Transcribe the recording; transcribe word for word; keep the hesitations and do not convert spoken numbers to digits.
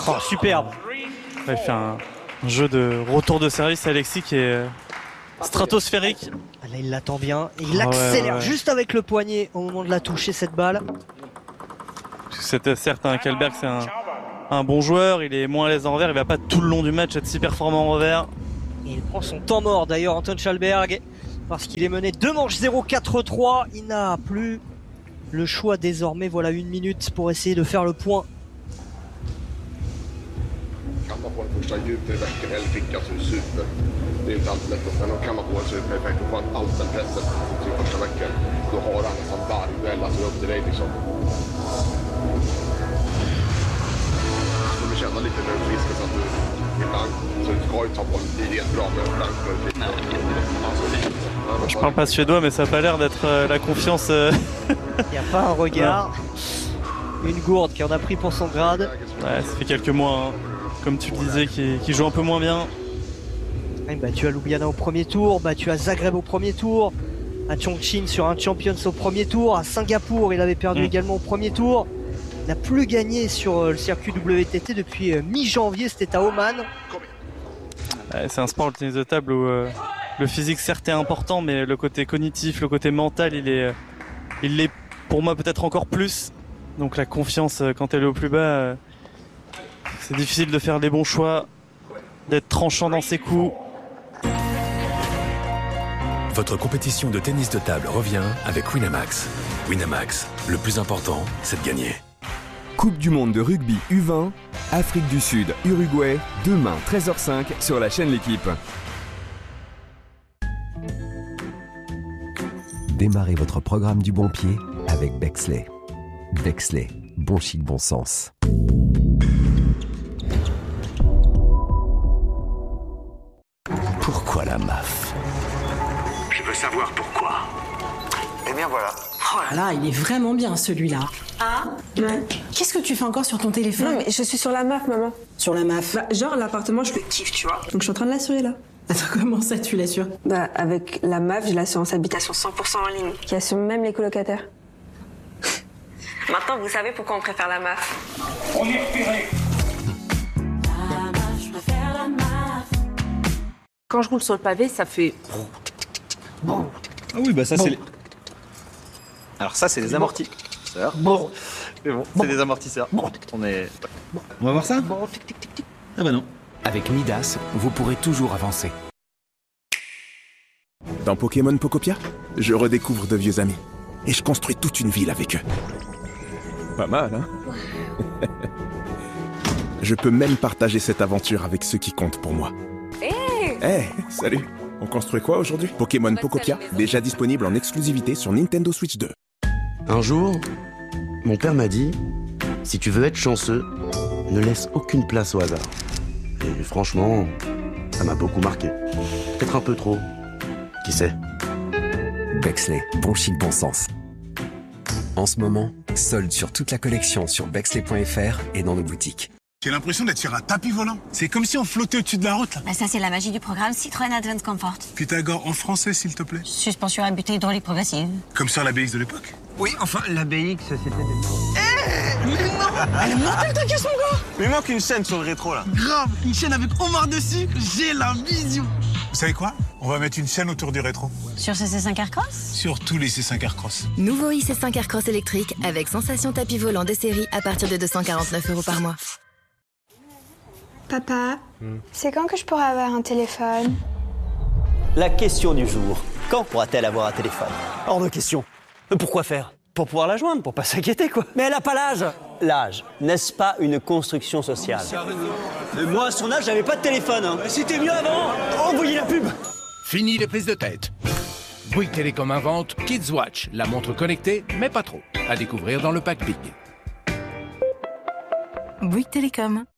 Oh, superbe. Il fait un, un jeu de retour de service, Alexis, qui est stratosphérique. Ah, là, il l'attend bien. Il ah, accélère ouais, ouais. juste avec le poignet au moment de la toucher, cette balle. C'était certes un Kjellberg, c'est un, un bon joueur. Il est moins à l'aise en revers. Il va pas tout le long du match être si performant en revers. Et il prend son temps mort d'ailleurs, Anton Kjellberg, parce qu'il est mené deux manches zéro quatre trois. Il n'a plus le choix désormais. Voilà une minute pour essayer de faire le point. Första djupt i veckan eller fickan som super. Det är inte alltid lätt. Men kan man få en supereffekt och få allt den pressen till första veckan. Då har han nästan varje duell, alltså upp till dig liksom. Så du känner lite när du friskar så att du ibland, så du ska ju ta på det är helt bra men ibland ska du friska. Je parle pas suédois mais ça a pas l'air d'être euh, la confiance. Euh... Il n'y a pas un regard. Une gourde qui en a pris pour son grade. Ouais, ça fait quelques mois. Hein. Comme tu le disais, qui, qui joue un peu moins bien. Bah, tu as Ljubljana au premier tour, bah, tu as Zagreb au premier tour, à Chongqing sur un Champions au premier tour, à Singapour il avait perdu mmh. également au premier tour. Il n'a plus gagné sur le circuit W T T depuis euh, mi-janvier, c'était à Oman. Ouais, c'est un sport, le tennis de table, où euh, le physique certes est important, mais le côté cognitif, le côté mental, il est, euh, il l'est pour moi peut-être encore plus. Donc la confiance euh, quand elle est au plus bas... Euh, c'est difficile de faire les bons choix, d'être tranchant dans ses coups. Votre compétition de tennis de table revient avec Winamax. Winamax, le plus important, c'est de gagner. Coupe du monde de rugby U vingt, Afrique du Sud, Uruguay, demain treize heures cinq sur la chaîne L'équipe. Démarrez votre programme du bon pied avec Bexley. Bexley, bon chic, bon sens. Pourquoi la M A F? Je veux savoir pourquoi. Eh bien voilà. Oh là là, il est vraiment bien celui-là. Ah ouais. Qu'est-ce que tu fais encore sur ton téléphone? Non mais je suis sur la M A F, maman. Sur la M A F? Bah, genre l'appartement, je le kiffe, tu vois. Donc je suis en train de l'assurer là. Attends, comment ça tu l'assures? Bah avec la M A F, j'ai l'assurance habitation cent pour cent en ligne, qui assure même les colocataires. Maintenant, vous savez pourquoi on préfère la M A F. On est repéré. Quand je roule sur le pavé, ça fait... Ah oui, bah ça bon. c'est... Les... Alors ça, c'est des amortisseurs. Bon. Mais bon, c'est des amortisseurs. Bon. On est... Bon. On va voir ça. Bon. Ah bah non. Avec Midas, vous pourrez toujours avancer. Dans Pokémon Pokopia, je redécouvre de vieux amis. Et je construis toute une ville avec eux. Pas mal, hein? Je peux même partager cette aventure avec ceux qui comptent pour moi. Eh hey, salut! On construit quoi aujourd'hui? Pokémon Pokopia, déjà disponible en exclusivité sur Nintendo Switch deux. Un jour, mon père m'a dit, si tu veux être chanceux, ne laisse aucune place au hasard. Et franchement, ça m'a beaucoup marqué. Peut-être un peu trop. Qui sait? Bexley, bon chic, bon sens. En ce moment, solde sur toute la collection sur Bexley point F R et dans nos boutiques. J'ai l'impression d'être sur un tapis volant. C'est comme si on flottait au-dessus de la route. Là. Bah ça, c'est la magie du programme Citroën Advanced Comfort. Pythagore en français, s'il te plaît. Suspension à butée hydraulique progressive. Comme sur l'A B X de l'époque. Oui, enfin, l'A B X, c'était... Hé hey, mais non. Elle est mortelle ta caisse, mon gars. Mais il manque une chaîne sur le rétro, là. Grave, une chaîne avec Omar dessus. J'ai la vision. Vous savez quoi? On va mettre une chaîne autour du rétro. Sur ce C cinq Aircross? Sur tous les C cinq Aircross. Nouveau i C cinq Aircross électrique avec sensation tapis volant des séries à partir de deux cent quarante-neuf euros par mois. Papa, hmm. c'est quand que je pourrai avoir un téléphone? La question du jour. Quand pourra-t-elle avoir un téléphone? Hors de question. Pourquoi faire? Pour pouvoir la joindre, pour pas s'inquiéter, quoi. Mais elle a pas l'âge. L'âge, n'est-ce pas une construction sociale? Et moi, à son âge, j'avais pas de téléphone. Hein. C'était mieux avant. Envoyez la pub. Fini les prises de tête. Bouygues Télécom invente Kids Watch, la montre connectée, mais pas trop. À découvrir dans le pack Big. Bouygues Télécom.